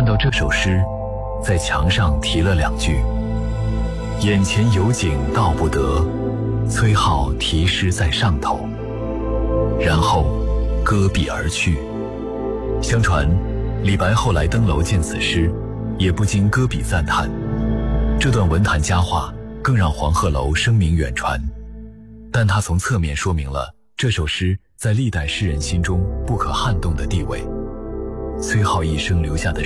看到这首诗，在墙上题了2句：眼前有景道不得，崔颢题诗在上头。然后搁笔而去。相传李白后来登楼见此诗，也不禁搁笔赞叹。这段文坛佳话更让黄鹤楼声名远传，但它从侧面说明了这首诗在历代诗人心中不可撼动的地位。崔颢一生留下的